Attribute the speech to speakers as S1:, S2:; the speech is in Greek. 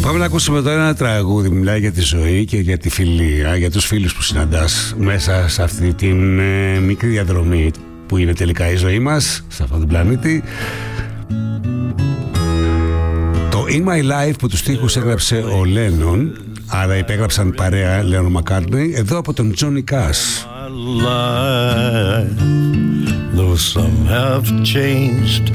S1: Πάμε να ακούσουμε τώρα ένα τραγούδι που μιλάει για τη ζωή και για τη φιλία, για τους φίλους που συναντάς μέσα σε αυτή την μικρή διαδρομή που είναι τελικά η ζωή μας, σε αυτόν τον πλανήτη. Το In My Life που τους στίχους έγραψε ο Lennon, άρα υπέγραψαν παρέα Lennon McCartney, εδώ από τον Johnny Cash.
S2: Though some have changed